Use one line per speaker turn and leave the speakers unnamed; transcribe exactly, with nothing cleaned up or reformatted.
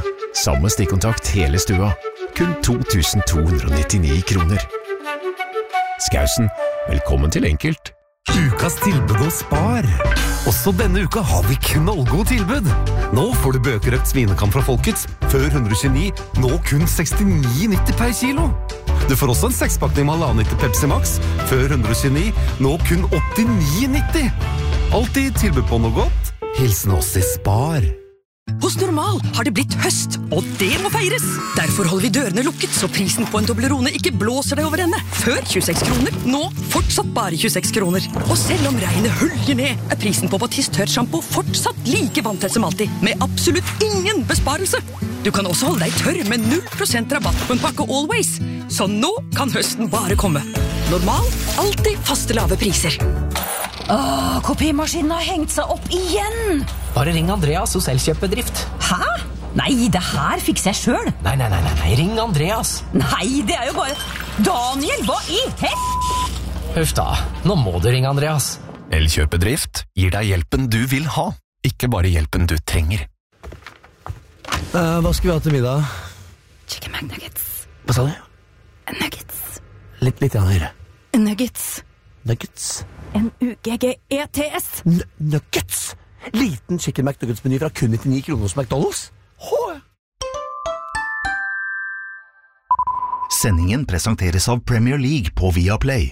samme stikkontakt hele stua. Kun to tusen to hundre nittini kroner. Skausen, velkommen til Enkelt.
Ukas tilbud hos Spar. Også denne uka har vi knallgod tilbud. Nå får du bøkerøkt svinekam fra Folkets, før ett hundre tjueni, nå kun sekstini nitti per kilo. Du får også en sekspakning med halvannen liter Pepsi Max, før ett hundre tjueni, nå kun åttini nitti. Alltid tilbud på noe godt. Hilsen oss i Spar.
Hos Normal har det blitt høst, og det må feires. Derfor holder vi dørene lukket, så prisen på en Toblerone ikke blåser deg over ende. Før tjueseks kroner, nå fortsatt bare tjueseks kroner. Og selv om regnet hølger ned, er prisen på Batiste tørt shampoo fortsatt like vanntett som alltid, med absolutt ingen besparelse. Du kan også holde deg tørr med null prosent rabatt på en pakke Always. Så nå kan høsten bare komme. Normal, alltid faste lave priser.
Åh, kopimaskinen har hengt seg opp igjen!
Bare ring Andreas hos Elkjøp-bedrift.
Hæ? Nei, det her fikser jeg selv.
Nei, nei, nei, nei, ring Andreas.
Nei, det er jo bare... Daniel, hva i hett?
Huff da, nå må du ringe Andreas.
Elkjøp-bedrift gir deg hjelpen du vil ha, ikke bare hjelpen du trenger.
Uh, hva skal vi ha til middag?
Chicken McNuggets.
Hva sa du?
Nuggets.
Litt, litt høyere.
Nuggets.
Nuggets.
N U G G E T S.
N Nuggets? Liten chicken McNuggets-meny fra kun nittini kroner hos McDonald's? Hå!
Sendingen presenteres av Premier League på Viaplay.